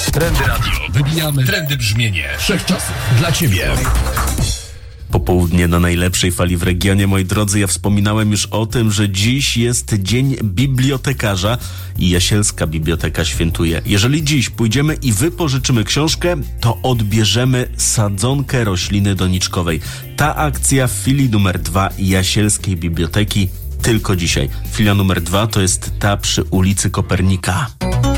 Trendy Radio. Wybijamy trendy brzmienie wszechczasów dla Ciebie. Popołudnie na najlepszej fali w regionie, moi drodzy. Ja wspominałem już o tym, że dziś jest Dzień Bibliotekarza i Jasielska Biblioteka świętuje. Jeżeli dziś pójdziemy i wypożyczymy książkę, to odbierzemy sadzonkę rośliny doniczkowej. Ta akcja w filii numer 2 Jasielskiej Biblioteki tylko dzisiaj. Filia numer 2 to jest ta przy ulicy Kopernika.